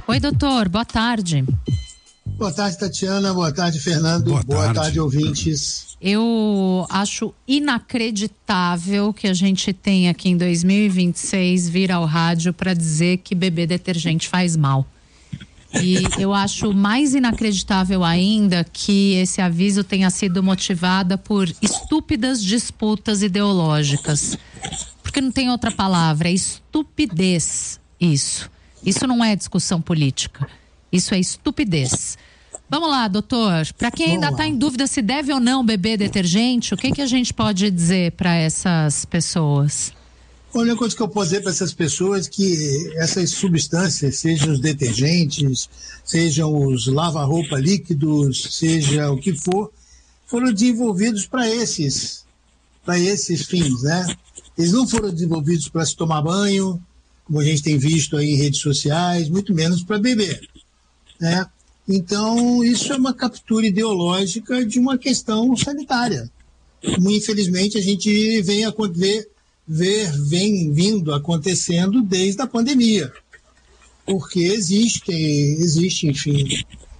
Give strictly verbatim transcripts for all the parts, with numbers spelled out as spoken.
Oi, doutor, boa tarde. Boa tarde, Tatiana. Boa tarde, Fernando. Boa, Boa tarde. tarde, ouvintes. Eu acho inacreditável que a gente tenha aqui em dois mil e vinte e seis vir ao rádio para dizer que beber detergente faz mal. E eu acho mais inacreditável ainda que esse aviso tenha sido motivado por estúpidas disputas ideológicas. Porque não tem outra palavra, é estupidez isso. Isso não é discussão política, isso é estupidez. Vamos lá, doutor, para quem ainda está em dúvida se deve ou não beber detergente, o que, que a gente pode dizer para essas pessoas? A única coisa que eu posso dizer para essas pessoas é que essas substâncias, sejam os detergentes, sejam os lava-roupa líquidos, seja o que for, foram desenvolvidos para esses, para esses fins, né? Eles não foram desenvolvidos para se tomar banho, como a gente tem visto aí em redes sociais, muito menos para beber, né? Então, isso é uma captura ideológica de uma questão sanitária. Como, infelizmente, a gente vem a ver, ver, vem vindo acontecendo desde a pandemia. Porque existe, existe, enfim,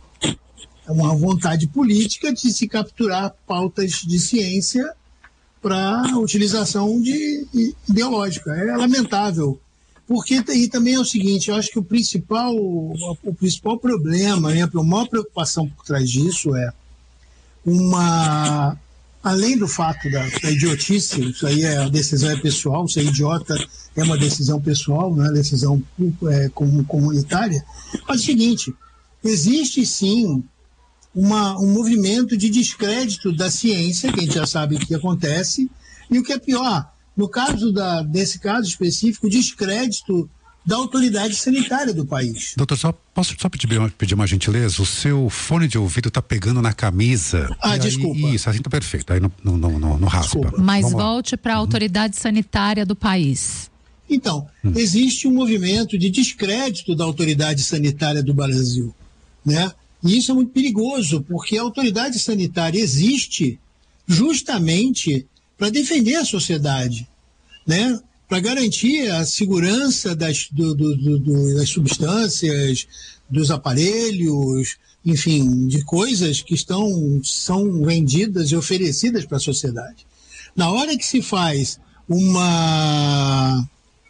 uma vontade política de se capturar pautas de ciência para utilização de, ideológica. É lamentável. Porque e também é o seguinte, eu acho que o principal, o principal problema, né, a maior preocupação por trás disso é uma, além do fato da, da idiotice, isso aí é a decisão é pessoal, ser idiota é uma decisão pessoal, não é decisão é, comunitária, mas é o seguinte, existe sim uma, um movimento de descrédito da ciência, que a gente já sabe que acontece, e o que é pior, no caso da, desse caso específico, descrédito da autoridade sanitária do país. Doutor, só, posso só pedir, pedir uma gentileza? O seu fone de ouvido está pegando na camisa. Ah, desculpa. Aí, isso, assim tá perfeito, aí não, não, não, não, não raspa. Desculpa. Mas Vamos volte para a autoridade sanitária do país. Então, hum. existe um movimento de descrédito da autoridade sanitária do Brasil, né? E isso é muito perigoso, porque a autoridade sanitária existe justamente para defender a sociedade, né? Para garantir a segurança das, do, do, do, das substâncias, dos aparelhos, enfim, de coisas que estão, são vendidas e oferecidas para a sociedade. Na hora que se faz uma,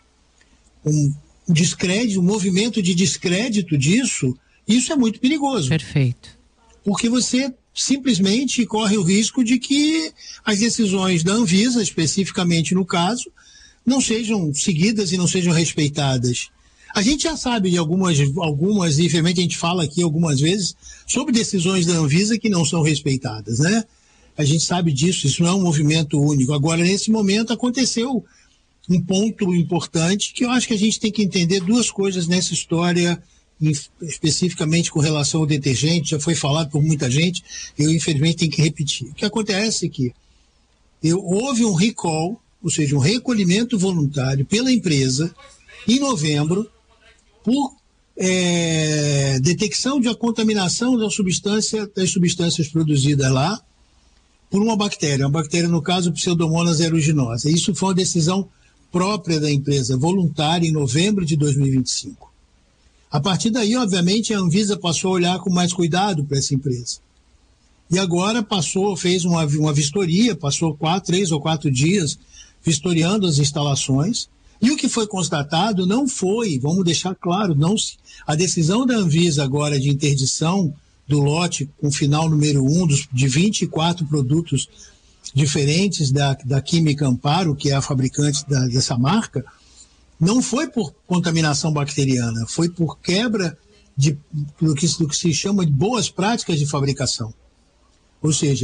um descrédito, um movimento de descrédito disso, isso é muito perigoso. Perfeito. Porque você simplesmente corre o risco de que as decisões da Anvisa, especificamente no caso, não sejam seguidas e não sejam respeitadas. A gente já sabe de algumas, algumas, e infelizmente a gente fala aqui algumas vezes, sobre decisões da Anvisa que não são respeitadas, né? A gente sabe disso, isso não é um movimento único. Agora, nesse momento, aconteceu um ponto importante que eu acho que a gente tem que entender duas coisas nessa história, especificamente com relação ao detergente, já foi falado por muita gente, eu infelizmente tenho que repetir. O que acontece é que eu, houve um recall, ou seja, um recolhimento voluntário pela empresa em novembro por é, detecção de a contaminação da substância, das substâncias produzidas lá por uma bactéria, uma bactéria no caso Pseudomonas aeruginosa. Isso foi uma decisão própria da empresa, voluntária, em novembro de dois mil e vinte e cinco. A partir daí, obviamente, a Anvisa passou a olhar com mais cuidado para essa empresa. E agora passou, fez uma, uma vistoria, passou quatro, três ou quatro dias vistoriando as instalações. E o que foi constatado não foi, vamos deixar claro, não se, a decisão da Anvisa agora de interdição do lote com final número um dos, de vinte e quatro produtos diferentes da, da Química Amparo, que é a fabricante da, dessa marca, não foi por contaminação bacteriana, foi por quebra de, do, que, do que se chama de boas práticas de fabricação. Ou seja,